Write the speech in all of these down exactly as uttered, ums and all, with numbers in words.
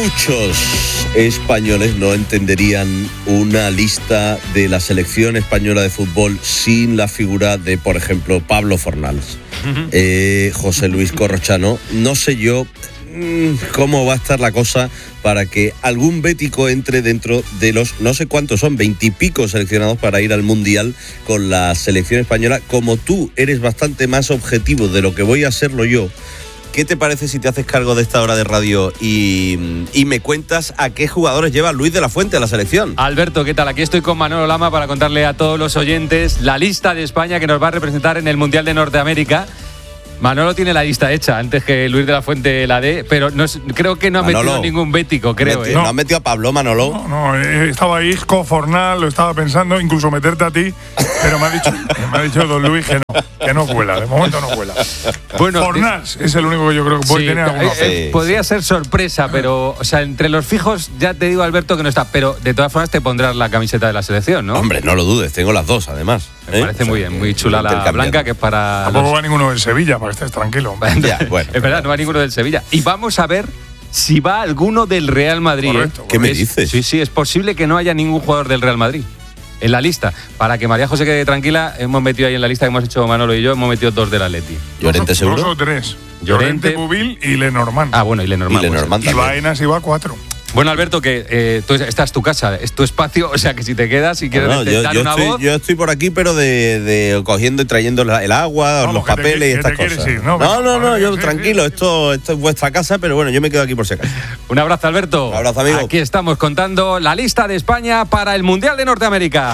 Muchos españoles no entenderían una lista de la selección española de fútbol sin la figura de, por ejemplo, Pablo Fornals, uh-huh. eh, José Luis Corrochano. No sé yo mmm, cómo va a estar la cosa para que algún bético entre dentro de los, no sé cuántos son, veintipico seleccionados para ir al Mundial con la selección española. Como tú eres bastante más objetivo de lo que voy a serlo yo, ¿qué te parece si te haces cargo de esta hora de radio y, y me cuentas a qué jugadores lleva Luis de la Fuente a la selección? Alberto, ¿qué tal? Aquí estoy con Manolo Lama para contarle a todos los oyentes la lista de España que nos va a representar en el Mundial de Norteamérica. Manolo tiene la lista hecha antes que Luis de la Fuente la dé, pero no, creo que no ha Manolo, metido ningún bético, creo. Meti, ¿eh? ¿No ha metido a Pablo, Manolo? No, no, estaba ahí con Fornal, lo estaba pensando, incluso meterte a ti, pero me ha dicho, me ha dicho don Luis que no, que no cuela, de momento no cuela. Bueno, Fornal es el único que yo creo que puede sí, tener alguna eh, sí, Podría sí. ser sorpresa, pero, o sea, entre los fijos ya te digo, Alberto, que no está, pero de todas formas te pondrás la camiseta de la selección, ¿no? Hombre, no lo dudes, tengo las dos, además. Me ¿eh? parece o sea, muy bien, muy chula la blanca, que es para... Tampoco los... va ninguno del Sevilla, para que estés tranquilo. Ya, bueno. Es verdad, no va ninguno del Sevilla. Y vamos a ver si va alguno del Real Madrid. Correcto, ¿eh? ¿Qué me dices? Sí, sí, es posible que no haya ningún jugador del Real Madrid en la lista. Para que María José quede tranquila, hemos metido ahí en la lista que hemos hecho Manolo y yo, hemos metido dos del Atleti. ¿Llorente seguro? Dos o tres. Llorente, Llorente Bubil y Lenormand. Ah, bueno, y Lenormand. Y Lenormand pues, y Baenas iba a cuatro. Bueno, Alberto, que eh, tú, esta es tu casa, es tu espacio, o sea que si te quedas y quieres no, no, yo, dar yo una estoy, voz… Yo estoy por aquí, pero de, de cogiendo y trayendo el agua, Vamos, los papeles te, y estas cosas. Ir, ¿no? No, no, no, yo tranquilo, esto, esto es vuestra casa, pero bueno, yo me quedo aquí por si acaso. Un abrazo, Alberto. Un abrazo, amigo. Aquí estamos contando la lista de España para el Mundial de Norteamérica.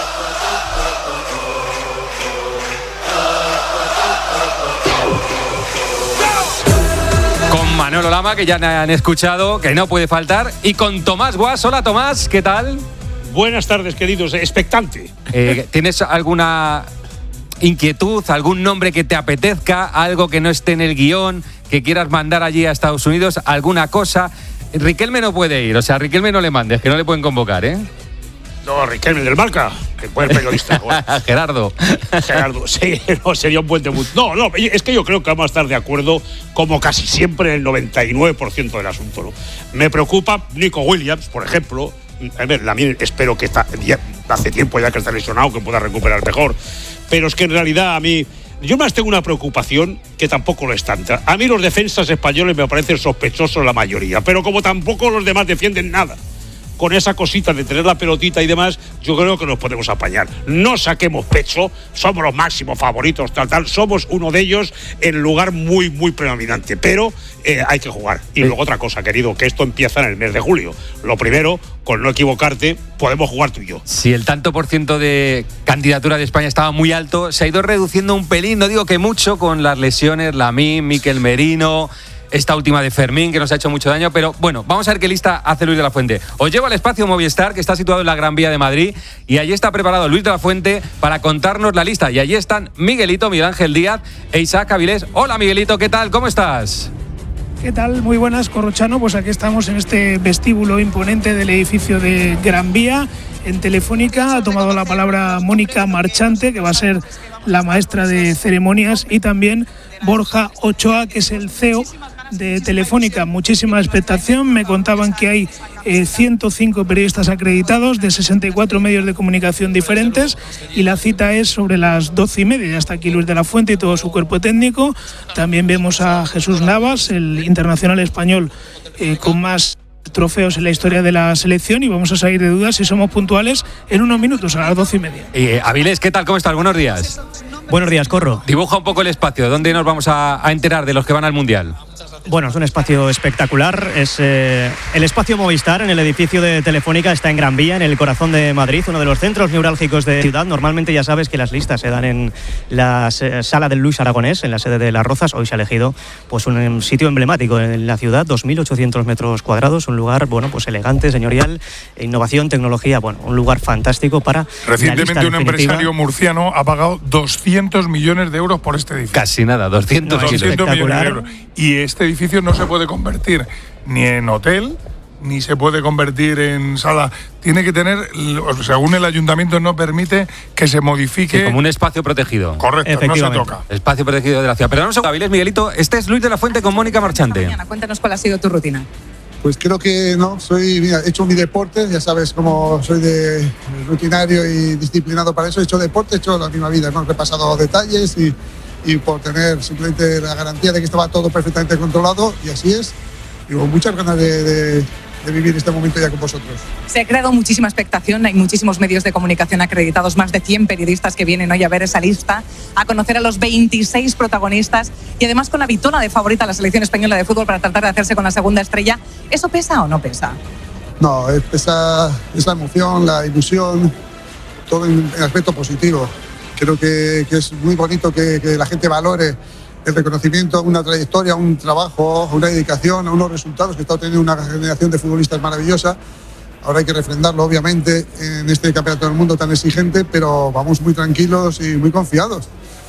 Manolo Lama, que ya han escuchado, que no puede faltar, y con Tomás Guas. Hola, Tomás, ¿qué tal? Buenas tardes, queridos, expectante. Eh, ¿Tienes alguna inquietud, algún nombre que te apetezca, algo que no esté en el guión, que quieras mandar allí a Estados Unidos, alguna cosa? Riquelme no puede ir, o sea, a Riquelme no le mandes, que no le pueden convocar, ¿eh? No, Riquelme del Marca, el buen periodista. Gerardo. Gerardo, sí, no, sería un buen debut. No, no, es que yo creo que vamos a estar de acuerdo, como casi siempre, en el noventa y nueve por ciento del asunto, ¿no? Me preocupa Nico Williams, por ejemplo. A ver, Lamine espero que está, ya, hace tiempo ya que está lesionado, que pueda recuperar mejor. Pero es que en realidad a mí, yo más tengo una preocupación que tampoco lo es tanta. A mí los defensas españoles me parecen sospechosos la mayoría, pero como tampoco los demás defienden nada, con esa cosita de tener la pelotita y demás, yo creo que nos podemos apañar. No saquemos pecho, somos los máximos favoritos, tal, tal, somos uno de ellos en lugar muy, muy predominante, pero eh, hay que jugar. Y sí. Luego otra cosa, querido, que esto empieza en el mes de julio. Lo primero, con no equivocarte, podemos jugar tú y yo. Si el tanto por ciento de candidatura de España estaba muy alto, se ha ido reduciendo un pelín, no digo que mucho, con las lesiones, Lamine, Mikel Merino, esta última de Fermín, que nos ha hecho mucho daño, pero bueno, vamos a ver qué lista hace Luis de la Fuente. Os llevo al espacio Movistar, que está situado en la Gran Vía de Madrid, y allí está preparado Luis de la Fuente para contarnos la lista. Y allí están Miguelito, Miguel Ángel Díaz e Isaac Avilés. Hola, Miguelito, ¿qué tal? ¿Cómo estás? ¿Qué tal? Muy buenas, Corrochano. Pues aquí estamos en este vestíbulo imponente del edificio de Gran Vía. En Telefónica ha tomado la palabra Mónica Marchante, que va a ser la maestra de ceremonias, y también Borja Ochoa, que es el C E O de Telefónica. Muchísima expectación. Me contaban que hay eh, ciento cinco periodistas acreditados de sesenta y cuatro medios de comunicación diferentes, y la cita es sobre las doce y media. Ya está aquí Luis de la Fuente y todo su cuerpo técnico. También vemos a Jesús Navas, el internacional español eh, con más trofeos en la historia de la selección, y vamos a salir de dudas si somos puntuales en unos minutos, a las doce y media. Eh, Avilés, ¿qué tal? ¿Cómo estás? Buenos días. Buenos días, Corro. Dibuja un poco el espacio. ¿Dónde nos vamos a, a enterar de los que van al Mundial? Bueno, es un espacio espectacular. Es eh, el espacio Movistar en el edificio de Telefónica. Está en Gran Vía, en el corazón de Madrid, uno de los centros neurálgicos de la ciudad. Normalmente ya sabes que las listas se dan en la sala del Luis Aragonés, en la sede de Las Rozas. Hoy se ha elegido pues un, un sitio emblemático en la ciudad, dos mil ochocientos metros cuadrados, un lugar bueno pues elegante, señorial, innovación, tecnología, bueno, un lugar fantástico para… Recientemente un empresario murciano ha pagado doscientos millones de euros por este edificio. Casi nada, doscientos, no, doscientos millones de euros. Y este edificio no se puede convertir ni en hotel, ni se puede convertir en sala. Tiene que tener, según el ayuntamiento, no permite que se modifique. Sí, como un espacio protegido. Correcto, no se toca. Espacio protegido de la ciudad. Pero no sé, Avilés, Miguelito, este es Luis de la Fuente con Mónica Marchante. Mañana, cuéntanos cuál ha sido tu rutina. Pues creo que no, soy, mira, he hecho mi deporte, ya sabes cómo soy de rutinario y disciplinado para eso, he hecho deporte, he hecho la misma vida, ¿no? He repasado detalles y, y por tener simplemente la garantía de que estaba todo perfectamente controlado, y así es, y con muchas ganas de, de, de vivir este momento ya con vosotros. Se ha creado muchísima expectación, hay muchísimos medios de comunicación acreditados, más de cien periodistas que vienen hoy a ver esa lista, a conocer a los veintiséis protagonistas y además con la vitola de favorita a la selección española de fútbol para tratar de hacerse con la segunda estrella. ¿Eso pesa o no pesa? No, pesa, es la emoción, la ilusión, todo en, en aspecto positivo. Creo que, que es muy bonito que, que la gente valore el reconocimiento, una trayectoria, un trabajo, una dedicación, unos resultados que está obteniendo una generación de futbolistas maravillosa. Ahora hay que refrendarlo, obviamente, en este campeonato del mundo tan exigente, pero vamos muy tranquilos y muy confiados.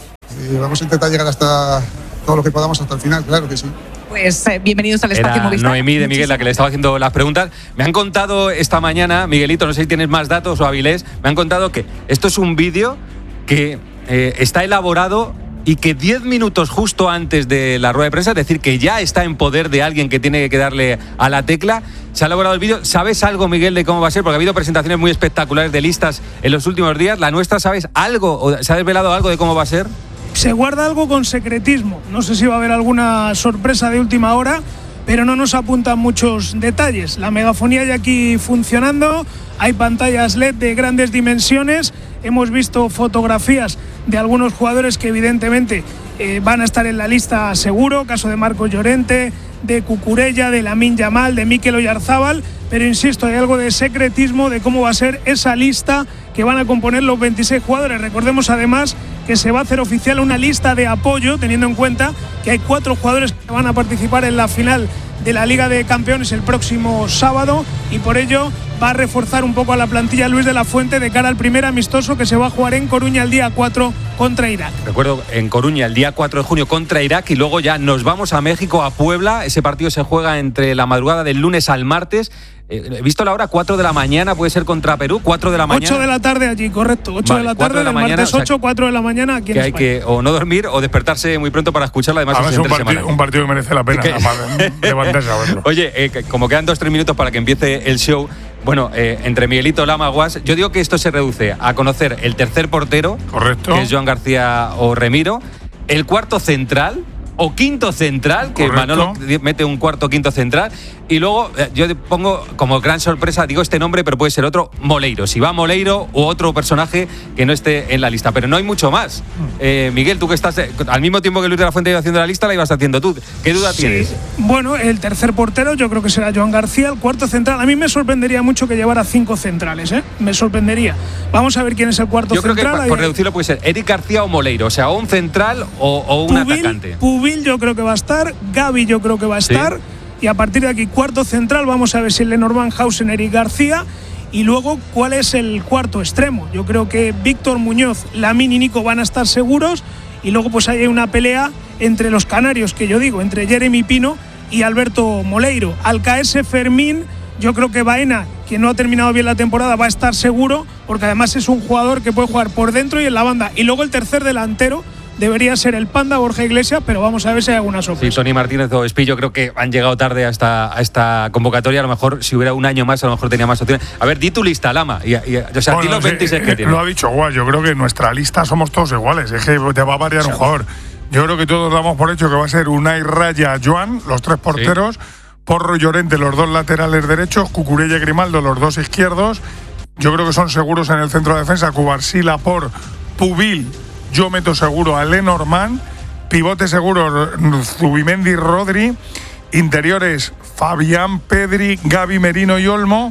Y vamos a intentar llegar hasta todo lo que podamos hasta el final, claro que sí. Pues eh, bienvenidos al Espacio Era Movistar. Noemí de Miguel la que le estaba haciendo las preguntas. Me han contado esta mañana, Miguelito, no sé si tienes más datos o Avilés, me han contado que esto es un vídeo que eh, está elaborado y que diez minutos justo antes de la rueda de prensa, es decir, que ya está en poder de alguien que tiene que darle a la tecla, se ha elaborado el vídeo. ¿Sabes algo, Miguel, de cómo va a ser? Porque ha habido presentaciones muy espectaculares de listas en los últimos días. ¿La nuestra sabes algo o se ha desvelado algo de cómo va a ser? Se guarda algo con secretismo. No sé si va a haber alguna sorpresa de última hora, pero no nos apuntan muchos detalles. La megafonía ya aquí funcionando, hay pantallas L E D de grandes dimensiones, hemos visto fotografías de algunos jugadores que evidentemente eh, van a estar en la lista seguro, caso de Marcos Llorente, de Cucurella, de Lamine Yamal, de Mikel Oyarzábal, pero insisto, hay algo de secretismo de cómo va a ser esa lista que van a componer los veintiséis jugadores. Recordemos además que se va a hacer oficial una lista de apoyo, teniendo en cuenta que hay cuatro jugadores que van a participar en la final de la Liga de Campeones el próximo sábado, y por ello va a reforzar un poco a la plantilla Luis de la Fuente de cara al primer amistoso que se va a jugar en Coruña el día cuatro contra Irak. Recuerdo, en Coruña el día cuatro de junio contra Irak, y luego ya nos vamos a México, a Puebla. Ese partido se juega entre la madrugada del lunes al martes. Eh, he visto la hora, cuatro de la mañana, puede ser contra Perú, cuatro de la mañana. ocho de la tarde allí, correcto. ocho vale, de la tarde, de la mañana, martes ocho, o sea, cuatro de la mañana aquí en España. Que hay que o no dormir o despertarse muy pronto para escucharla. Además, Además es un, partid, un partido que merece la pena levantarse a verlo. Oye, eh, como quedan dos, tres minutos para que empiece el show, bueno, eh, entre Miguelito, Lama, Guas, yo digo que esto se reduce a conocer el tercer portero, correcto, que es Joan García o Remiro, el cuarto central o quinto central, que correcto, Manolo mete un cuarto quinto central, y luego eh, yo pongo como gran sorpresa, digo este nombre, pero puede ser otro, Moleiro. Si va Moleiro u otro personaje que no esté en la lista, pero no hay mucho más. Eh, Miguel, tú que estás eh, al mismo tiempo que Luis de la Fuente iba haciendo la lista, la ibas haciendo tú. ¿Qué duda sí tienes? Bueno, el tercer portero yo creo que será Joan García, el cuarto central. A mí me sorprendería mucho que llevara cinco centrales, ¿eh? Me sorprendería. Vamos a ver quién es el cuarto central. Yo creo que por reducirlo puede ser Eric García o Moleiro, o sea, o un central o, o un Pubil, atacante. Pubil yo creo que va a estar, Gavi yo creo que va a estar. ¿Sí? Y a partir de aquí, cuarto central, vamos a ver si el Lenormand, Hausen, Eric García. Y luego, ¿cuál es el cuarto extremo? Yo creo que Víctor Muñoz, Lamine y Nico van a estar seguros. Y luego pues hay una pelea entre los canarios, que yo digo, entre Jeremy Pino y Alberto Moleiro. Al caerse Fermín, yo creo que Baena, que no ha terminado bien la temporada, va a estar seguro, porque además es un jugador que puede jugar por dentro y en la banda. Y luego el tercer delantero debería ser el Panda Borja Iglesias, pero vamos a ver si hay alguna sorpresa. Sí, Tony Martínez o Espillo creo que han llegado tarde a esta, a esta convocatoria. A lo mejor si hubiera un año más, a lo mejor tenía más opciones. A ver, di tu lista, Lama. Y, y, o sea, bueno, di los veintiséis sí, que tienes. Lo ha dicho Guay, yo creo que en nuestra lista somos todos iguales. Es que te va a variar, o sea, un jugador. Yo creo que todos damos por hecho que va a ser Unai, Raya, Joan, los tres porteros, sí. Porro, Llorente, los dos laterales derechos, Cucurella y Grimaldo, los dos izquierdos. Yo creo que son seguros en el centro de defensa, Cubarsí, Laporte, Pubil. Yo meto seguro a Lenormand, pivote seguro Zubimendi, Rodri, interiores Fabián, Pedri, Gavi, Merino y Olmo,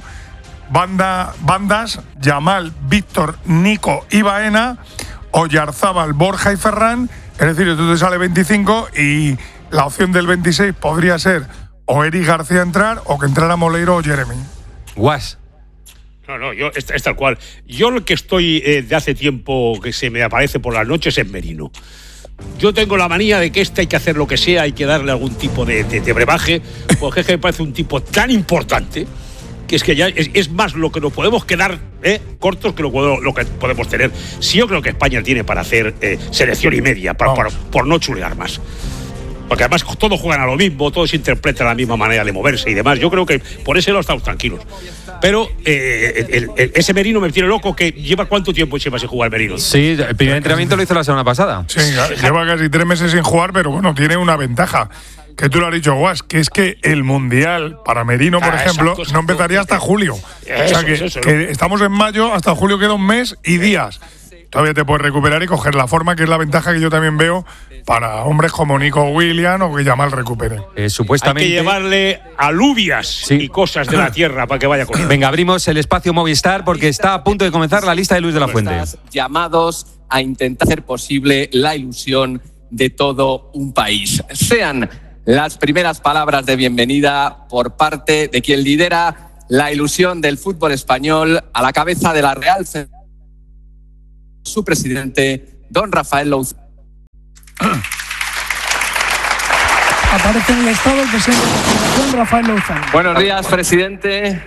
banda, bandas Yamal, Víctor, Nico y Baena, Oyarzábal, Borja y Ferran. Es decir, tú te sale veinticinco y la opción del veintiséis podría ser o Eric García entrar o que entrara Moleiro o Jeremy. Guas. No, no, yo es, es tal cual. Yo lo que estoy eh, de hace tiempo que se me aparece por las noches es Merino. Yo tengo la manía de que este hay que hacer lo que sea, hay que darle algún tipo de, de, de brebaje, porque es que me parece un tipo tan importante que es que ya es, es más lo que nos podemos quedar eh, cortos que lo, lo que podemos tener. Sí, yo creo que España tiene para hacer eh, selección y media, para, para, por no chulear más. porque además todos juegan a lo mismo, todos interpretan la misma manera de moverse y demás. Yo creo que por ese lado estamos tranquilos. Pero eh, el, el, ese Merino me tiene loco, que lleva cuánto tiempo lleva sin jugar Merino. Sí, el primer entrenamiento lo hizo la semana pasada. Sí, lleva casi tres meses sin jugar, pero bueno, tiene una ventaja. Que tú lo has dicho, Guas, que es que el Mundial para Merino, por ah, ejemplo, exacto, exacto, no empezaría hasta julio. Eso, o sea que, eso, que estamos en mayo, hasta julio queda un mes y días. Todavía te puedes recuperar y coger la forma, que es la ventaja que yo también veo para hombres como Nico Williams o que ya mal recuperen. Eh, supuestamente hay que llevarle alubias sí. y cosas de la tierra para que vaya con él. Venga, abrimos el espacio Movistar porque está a punto de comenzar la lista de Luis de la Fuente. Llamados a intentar hacer posible la ilusión de todo un país. Sean las primeras palabras de bienvenida por parte de quien lidera la ilusión del fútbol español a la cabeza de la Real Federación, su presidente, don Rafael Louzán. Aparece en el estado el presidente de la Federación, Rafael Louzán. Buenos días, presidente.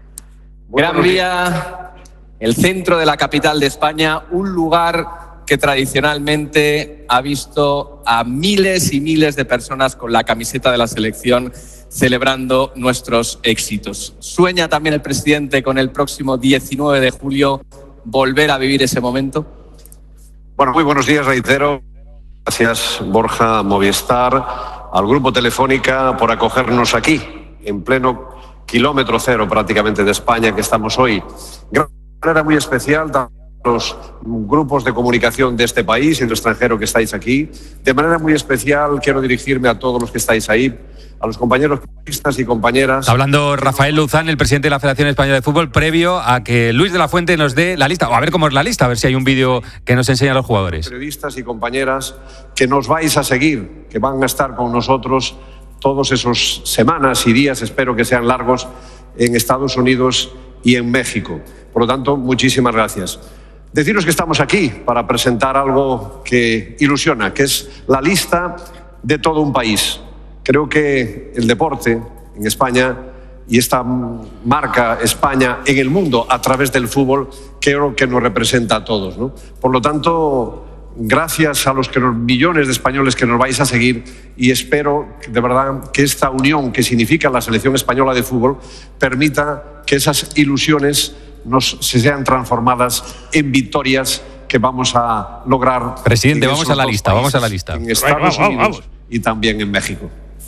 Gran Vía, el centro de la capital de España, un lugar que tradicionalmente ha visto a miles y miles de personas con la camiseta de la selección celebrando nuestros éxitos. ¿Sueña también el presidente con el próximo diecinueve de julio volver a vivir ese momento? Bueno, muy buenos días, reitero. Gracias, Borja, Movistar, al Grupo Telefónica por acogernos aquí, en pleno kilómetro cero prácticamente de España que estamos hoy. De manera muy especial los grupos de comunicación de este país y del extranjero que estáis aquí. De manera muy especial quiero dirigirme a todos los que estáis ahí, a los compañeros periodistas y compañeras. Hablando Rafael Louzán, el presidente de la Federación Española de Fútbol, previo a que Luis de la Fuente nos dé la lista, o a ver cómo es la lista, a ver si hay un vídeo que nos enseña a los jugadores. Periodistas y compañeras que nos vais a seguir, que van a estar con nosotros todos esos semanas y días, espero que sean largos, en Estados Unidos y en México. Por lo tanto, muchísimas gracias. Deciros que estamos aquí para presentar algo que ilusiona, que es la lista de todo un país. Creo que el deporte en España y esta marca España en el mundo a través del fútbol creo que nos representa a todos, ¿no? Por lo tanto, gracias a los que los millones de españoles que nos vais a seguir, y espero de verdad que esta unión que significa la selección española de fútbol permita que esas ilusiones nos se sean transformadas en victorias que vamos a lograr. Presidente, vamos a la lista, vamos a la lista. En Estados Unidos vamos, vamos. Y también en México.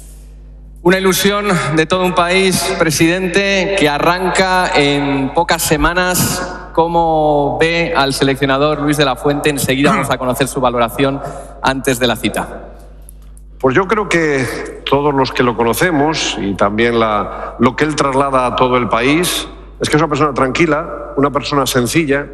Una ilusión de todo un país, presidente, que arranca en pocas semanas. ¿Cómo ve al seleccionador Luis de la Fuente? Enseguida vamos a conocer su valoración antes de la cita. Pues yo creo que todos los que lo conocemos y también la, lo que él traslada a todo el país es que es una persona tranquila, una persona sencilla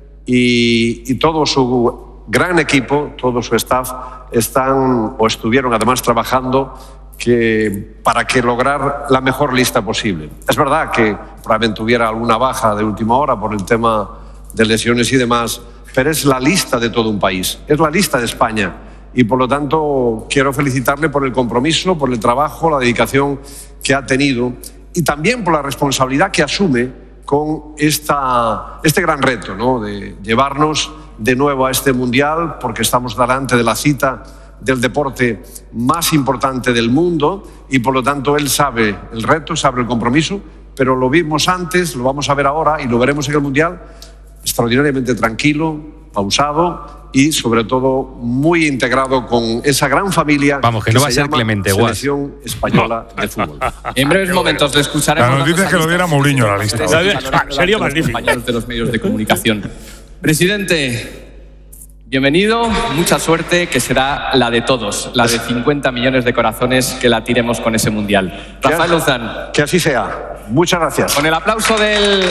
y, y todo su gran equipo, todo su staff están o estuvieron además trabajando que, para que lograr la mejor lista posible. Es verdad que probablemente hubiera alguna baja de última hora por el tema de lesiones y demás, pero es la lista de todo un país, es la lista de España y por lo tanto quiero felicitarle por el compromiso, por el trabajo, la dedicación que ha tenido y también por la responsabilidad que asume con esta, este gran reto, ¿no? De llevarnos de nuevo a este Mundial, porque estamos delante de la cita del deporte más importante del mundo y por lo tanto él sabe el reto, sabe el compromiso, pero lo vimos antes, lo vamos a ver ahora y lo veremos en el Mundial, extraordinariamente tranquilo, pausado y sobre todo muy integrado con esa gran familia. Vamos, que, que no va a ser Clemente Guas. Selección Española de Fútbol. En breves momentos le escucharemos. La noticia es que lo diera Mourinho a la lista. Sería magnífico. Compañeros de los medios de comunicación. Presidente, bienvenido, mucha suerte, que será la de todos, la de cincuenta millones de corazones que la tiremos con ese Mundial. Rafael Louzán. Que así sea. Muchas gracias. Con el aplauso del...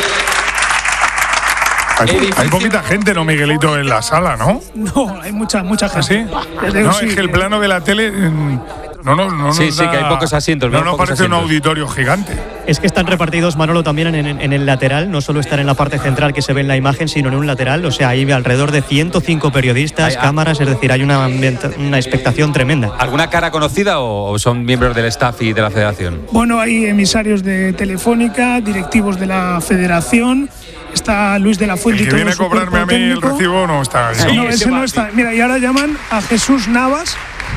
Hay, hay poquita gente, ¿no, Miguelito, en la sala, no? No, hay mucha, mucha gente. ¿Ah, sí? No, sí. Es que el plano de la tele no, no, no sí, nos sí, da, que hay pocos asientos. No nos parece asientos. Un auditorio gigante. Es que están repartidos, Manolo, también en, en, en el lateral. No solo están en la parte central que se ve en la imagen, sino en un lateral. O sea, hay alrededor de ciento cinco periodistas, hay, cámaras, es decir, hay una, una expectación tremenda. ¿Alguna cara conocida o son miembros del staff y de la federación? Bueno, hay emisarios de Telefónica, directivos de la federación. Está Luis de la Fuente. El que viene a cobrarme a mí técnico. El recibo no está. Sí, no, ese no está. Mira, y ahora llaman a Jesús Navas,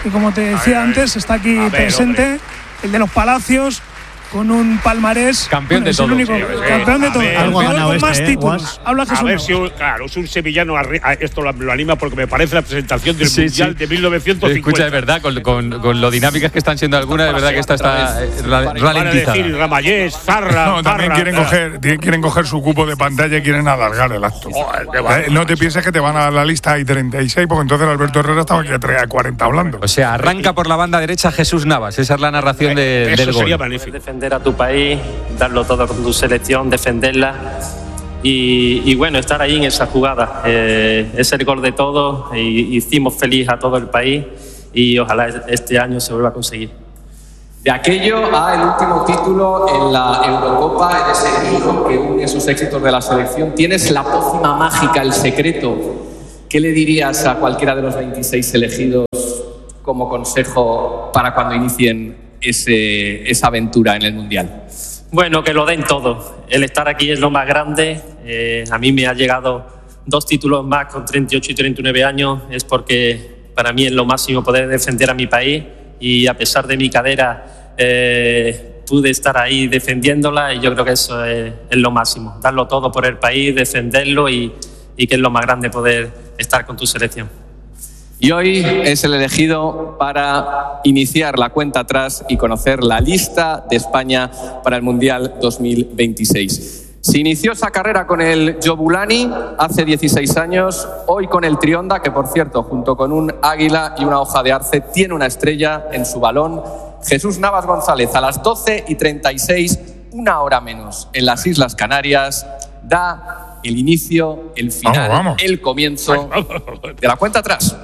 y como te decía a ver, antes, está aquí ver, presente hombre. el de los Palacios, con un palmarés. Campeón bueno, de es el todo. único Sí, sí. campeón de A todo. ver, El algo ha jugador ganado con este, más ¿eh, títulos. Guas? Habla A Jesús ver Navas. si, un- claro, es un sevillano, arri- a- esto lo, lo anima porque me parece la presentación del Sí, Mundial sí. de mil novecientos cincuenta. Escucha, de verdad, con, con, con lo dinámicas que están siendo algunas, de verdad que esta está eh, ra- Van a ralentizada. decir Ramallés, Zarra, No, también Zarra, quieren Zarra. coger, tienen- quieren coger su cupo de pantalla y quieren alargar el acto. Joder, qué va. Eh, no te pienses que te van a dar la lista, hay treinta y seis, porque entonces Alberto Herrera estaba que traía cuarenta hablando. O sea, arranca por la banda derecha Jesús Navas. Esa es la narración de- Eso del gol. sería magnífico. Defender a tu país, darlo todo con tu selección, defenderla y, y bueno, estar ahí en esa jugada. Eh, es el gol de todos y hicimos feliz a todo el país y ojalá este año se vuelva a conseguir. De aquello a el último título en la Eurocopa, en ese hilo que une esos éxitos de la selección, ¿tienes la pócima mágica, el secreto? ¿Qué le dirías a cualquiera de los veintiséis elegidos como consejo para cuando inicien ese, esa aventura en el Mundial? Bueno, que lo den todo. El estar aquí es lo más grande. Eh, a mí me ha llegado dos títulos más con treinta y ocho y treinta y nueve años. Es porque para mí es lo máximo poder defender a mi país y a pesar de mi cadera eh, pude estar ahí defendiéndola y yo creo que eso es, es lo máximo. Darlo todo por el país, defenderlo y, y que es lo más grande poder estar con tu selección. Y hoy es el elegido para iniciar la cuenta atrás y conocer la lista de España para el Mundial dos mil veintiséis. Se inició esa carrera con el Jobulani hace dieciséis años, hoy con el Trionda, que por cierto, junto con un águila y una hoja de arce, tiene una estrella en su balón. Jesús Navas González, a las doce y treinta y seis, una hora menos, en las Islas Canarias, da el inicio, el final, Vamos, vamos. el comienzo de la cuenta atrás.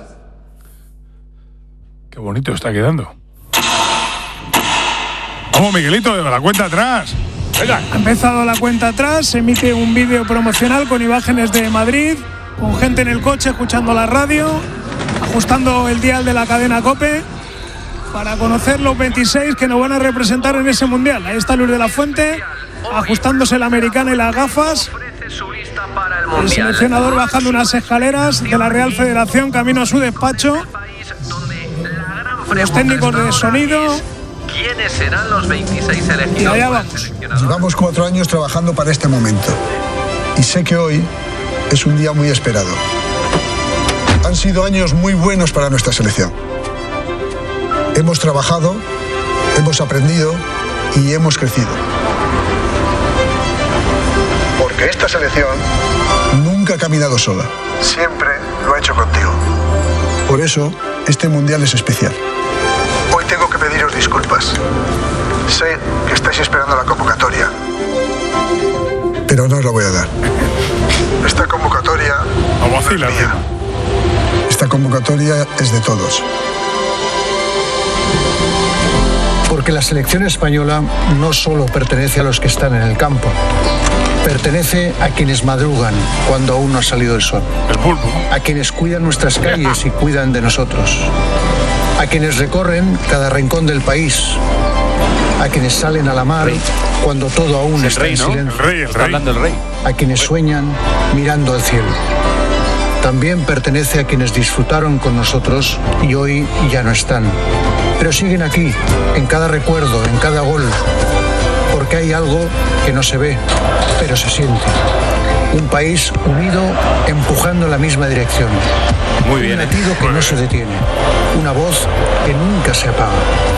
Qué bonito está quedando. Vamos, Miguelito, de la cuenta atrás. Venga. Ha empezado la cuenta atrás, se emite un vídeo promocional con imágenes de Madrid, con gente en el coche escuchando la radio, ajustando el dial de la cadena COPE para conocer los veintiséis que nos van a representar en ese Mundial. Ahí está Luis de la Fuente, ajustándose la americana y las gafas. El seleccionador bajando unas escaleras de la Real Federación camino a su despacho. Los técnicos de sonido. ¿Quiénes serán los veintiséis elegidos? Y allá vamos. Llevamos cuatro años trabajando para este momento y sé que hoy es un día muy esperado. Han sido años muy buenos para nuestra selección. Hemos trabajado, hemos aprendido y hemos crecido. Porque esta selección nunca ha caminado sola. Siempre lo ha hecho contigo. Por eso, este mundial es especial. Hoy tengo que pediros disculpas. Sé que estáis esperando la convocatoria, pero no os la voy a dar. Esta convocatoria Vamos a no es mía. Esta convocatoria es de todos. Porque la selección española no solo pertenece a los que están en el campo, pertenece a quienes madrugan cuando aún no ha salido el sol, El pulpo. a quienes cuidan nuestras calles y cuidan de nosotros, a quienes recorren cada rincón del país, a quienes salen a la mar cuando todo aún El está rey, en ¿no? silencio, El rey, el Está rey. hablando el rey. a quienes sueñan mirando al cielo. También pertenece a quienes disfrutaron con nosotros y hoy ya no están. Pero siguen aquí, en cada recuerdo, en cada gol, porque hay algo que no se ve, pero se siente. Un país unido, empujando en la misma dirección. Muy bien. Un latido que no se detiene. Una voz que nunca se apaga.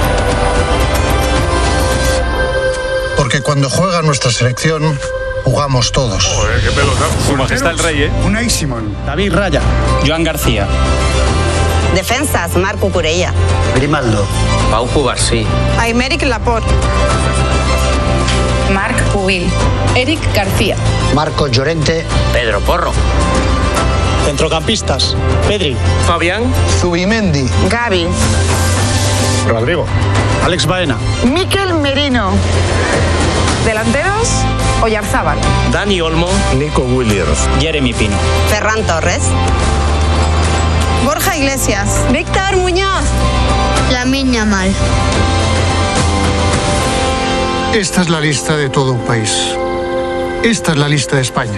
Porque cuando juega nuestra selección, jugamos todos. Joder, qué pelotazo. Su majestad el rey, ¿eh? Unai Simón. David Raya. Joan García. Defensas, Marco Curella. Grimaldo. Pau Cubarsí. Aymeric Laporte. Marc Pubil. Eric García. Marcos Llorente. Pedro Porro. Centrocampistas. Pedri. Fabián. Zubimendi. Gavi. Rodrigo. Alex Baena. Mikel Merino. Delanteros, Oyarzábal. Dani Olmo. Nico Williams. Jeremy Pino. Ferran Torres. Borja Iglesias. Víctor Muñoz. Lamine Yamal. Esta es la lista de todo un país. Esta es la lista de España.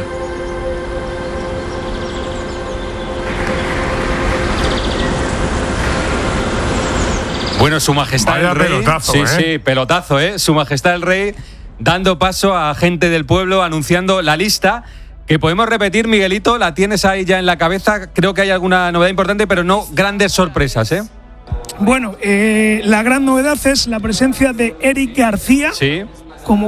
Bueno, Su Majestad Vaya el Rey. pelotazo, sí, ¿eh? sí, pelotazo, ¿eh? Su Majestad el Rey dando paso a gente del pueblo, anunciando la lista. Que podemos repetir, Miguelito, la tienes ahí ya en la cabeza. Creo que hay alguna novedad importante, pero no grandes sorpresas, ¿eh? Bueno, eh, la gran novedad es la presencia de Eric García. Sí.